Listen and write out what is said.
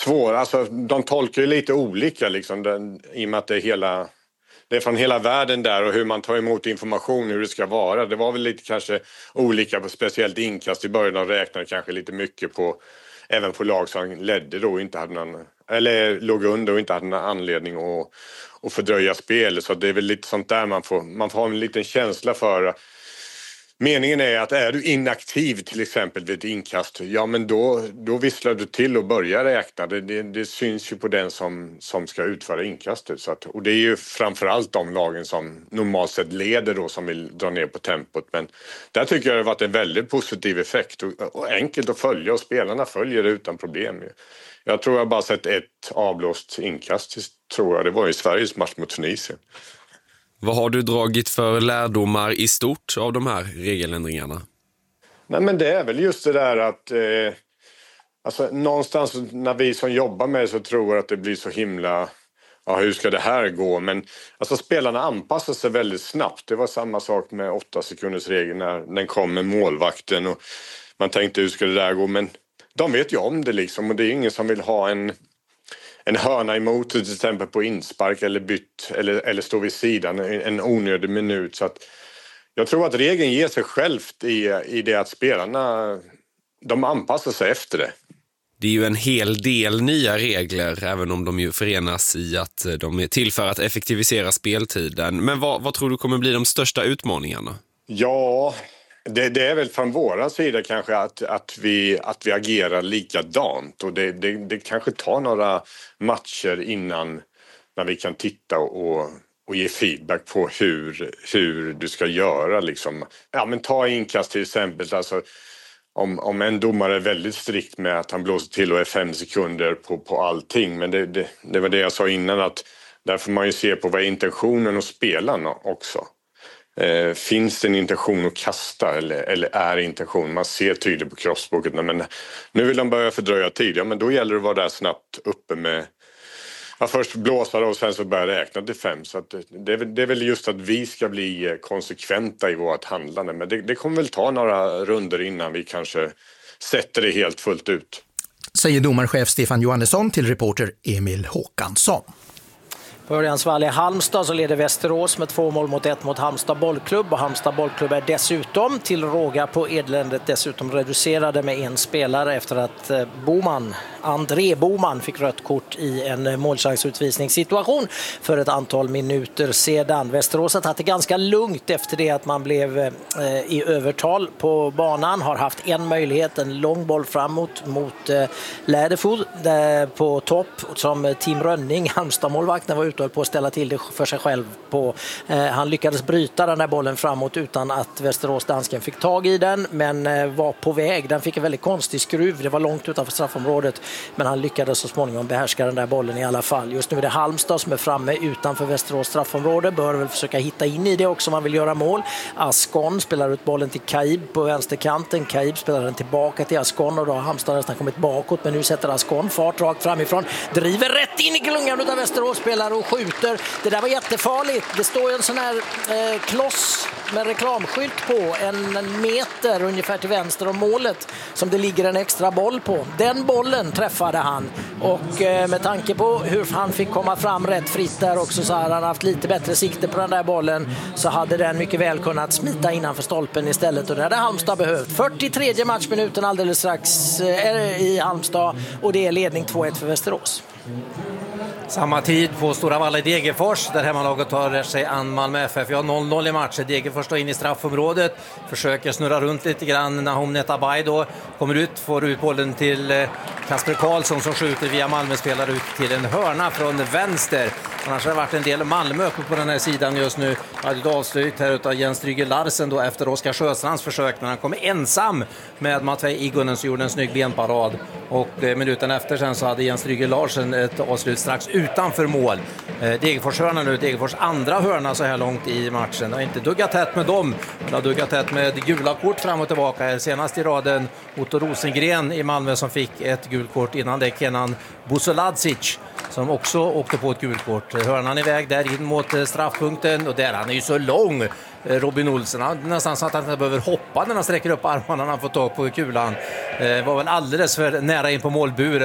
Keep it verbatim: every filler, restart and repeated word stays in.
svåra, alltså de tolkar ju lite olika liksom, den, i och med att det är hela... Det är från hela världen där och hur man tar emot information, hur det ska vara. Det var väl lite kanske olika på speciellt inkast i början. De räknade kanske lite mycket på, även på lag som ledde då inte hade någon, eller låg under och inte hade någon anledning att, att fördröja spel. Så det är väl lite sånt där man får, man får ha en liten känsla för. Meningen är att är du inaktiv till exempel vid ett inkast, ja men då, då visslar du till och börjar räkna. Det, det, det syns ju på den som, som ska utföra inkastet. Så att, och det är ju framförallt de lagen som normalt sett leder då som vill dra ner på tempot. Men där tycker jag det har varit en väldigt positiv effekt och, och enkelt att följa och spelarna följer det utan problem. Jag tror jag bara sett ett avblåst inkast, tror jag. Det var i Sveriges match mot Tunisien. Vad har du dragit för lärdomar i stort av de här regeländringarna? Nej men det är väl just det där att eh, alltså, någonstans när vi som jobbar med det så tror jag att det blir så himla, ja hur ska det här gå? Men alltså spelarna anpassar sig väldigt snabbt. Det var samma sak med åtta sekunders regeln när den kom med målvakten och man tänkte hur ska det där gå? Men de vet ju om det liksom och det är ingen som vill ha en En hörna emot till exempel på inspark eller bytt eller, eller stå vid sidan en onödig minut. Så att jag tror att regeln ger sig självt i, i det att spelarna de anpassar sig efter det. Det är ju en hel del nya regler även om de ju förenas i att de är till för att effektivisera speltiden. Men vad, vad tror du kommer bli de största utmaningarna? Ja, det, det är väl från våra sida kanske att, att, vi, att vi agerar likadant och det, det, det kanske tar några matcher innan när vi kan titta och, och ge feedback på hur, hur du ska göra liksom. Ja men ta inkast till exempel, alltså om, om en domare är väldigt strikt med att han blåser till och är fem sekunder på, på allting, men det, det, det var det jag sa innan att där får man ju se på vad är intentionen hos spelarna också. Eh, finns det en intention att kasta eller, eller är intention? Man ser tydligt på kroppsspråket. Men nu vill de börja fördröja tid. Ja, men då gäller det att vara där snabbt uppe med... Ja, först blåsa och sen så börja räkna till fem. Så att det, är, det är väl just att vi ska bli konsekventa i vårt handlande. Men det, det kommer väl ta några runder innan vi kanske sätter det helt fullt ut. Säger domarchef Stefan Johannesson till reporter Emil Håkansson. På Örjansvall i Halmstad så leder Västerås med två mål mot ett mot Halmstad bollklubb. Och Halmstad bollklubb är dessutom till råga på Edländet dessutom reducerade med en spelare efter att Boman, André Boman fick rött kort i en målchansutvisningssituation för ett antal minuter sedan. Västerås har tagit det ganska lugnt efter det att man blev eh, i övertal på banan. Har haft en möjlighet, en lång boll framåt mot eh, Läderford på topp som Tim Rönning, Halmstad-målvakten, var ute på att ställa till det för sig själv på. Eh, han lyckades bryta den här bollen framåt utan att Västerås dansken fick tag i den, men eh, var på väg. Den fick en väldigt konstig skruv. Det var långt utanför straffområdet, men han lyckades så småningom behärska den där bollen i alla fall. Just nu är det Halmstad som är framme utanför Västerås straffområde. Bör väl försöka hitta in i det också om man vill göra mål. Ascon spelar ut bollen till Kaib på vänsterkanten. Kaib spelar den tillbaka till Ascon och då har Halmstad nästan kommit bakåt, men nu sätter Ascon fart rakt framifrån. Driver rätt in i klungan av Västerås spelare och skjuter. Det där var jättefarligt. Det står ju en sån här eh, kloss med reklamskylt på en meter ungefär till vänster om målet som det ligger en extra boll på. Den bollen träffade han och eh, med tanke på hur han fick komma fram rätt fritt där också så hade han haft lite bättre sikte på den där bollen, så hade den mycket väl kunnat smita innanför stolpen istället, och det hade Halmstad behövt. fyrtiotredje matchminuten alldeles strax eh, i Halmstad och det är ledning två ett för Västerås. Samma tid på Stora Valla i Degerfors där hemmalaget tar sig an Malmö F F. Vi har noll noll i matchen. Degerfors står in i straffområdet. Försöker snurra runt lite grann. Nahom Netabay då kommer ut. Får ut bollen till Kasper Karlsson som skjuter via Malmö-spelare ut till en hörna från vänster. Annars har det varit en del Malmö uppe på den här sidan just nu. Hade det avslut här utav Jens Stryger Larsen då efter Oskar Sjöstrands försök när han kom ensam med Matvej Igunen som gjorde en snygg benparad. Och eh, minuten efter sen så hade Jens Stryger Larsen ett avslut strax utanför mål. Eh, Degerfors hörna nu, Degerfors andra hörna så här långt i matchen. Har inte duggat tätt med dem, men har duggat tätt med gula kort fram och tillbaka. Senast i raden Otto Rosengren i Malmö som fick ett gult kort, innan det Kenan Busoladzic som också åkte på ett gult kort. Hörnan iväg där in mot straffpunkten och där han är ju så lång. Robin Olsen, han, nästan så att han inte behöver hoppa när han sträcker upp armarna när han får tag på kulan. Eh, var väl alldeles för nära in på målburen.